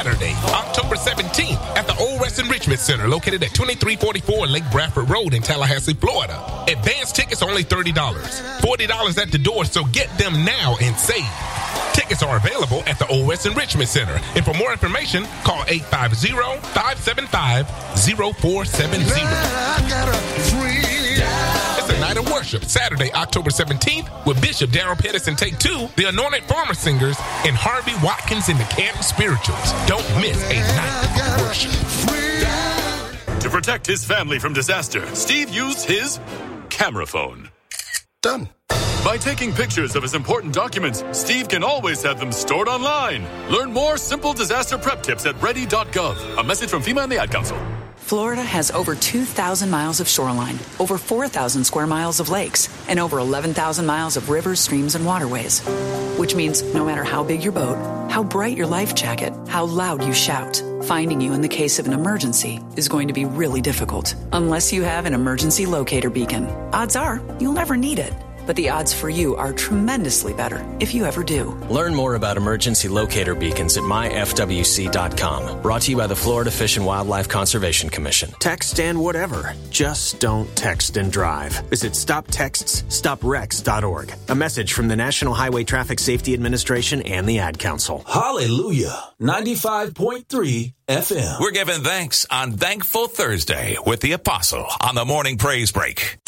Saturday, October 17th at the Old West Enrichment Center located at 2344 Lake Bradford Road in Tallahassee, Florida. Advance tickets are only $30. $40 at the door, so get them now and save. Tickets are available at the Old West Enrichment Center. And for more information, call 850-575-0470. It's a night of worship, Saturday, October 17th, with Bishop Darrell Pettison Take Two, the Anointed Farmer Singers, and Harvey Watkins and the Canton Spirituals. Don't miss a night of worship. To protect his family from disaster, Steve used his camera phone. Done. By taking pictures of his important documents, Steve can always have them stored online. Learn more simple disaster prep tips at ready.gov. A message from FEMA and the Ad Council. Florida has over 2,000 miles of shoreline, over 4,000 square miles of lakes, and over 11,000 miles of rivers, streams, and waterways. Which means no matter how big your boat, how bright your life jacket, how loud you shout, finding you in the case of an emergency is going to be really difficult. Unless you have an emergency locator beacon. Odds are you'll never need it. But the odds for you are tremendously better if you ever do. Learn more about emergency locator beacons at myfwc.com. Brought to you by the Florida Fish and Wildlife Conservation Commission. Text and whatever. Just don't text and drive. Visit StopTextsStopWrecks.org. A message from the National Highway Traffic Safety Administration and the Ad Council. Hallelujah. 95.3 FM. We're giving thanks on Thankful Thursday with the Apostle on the Morning Praise Break.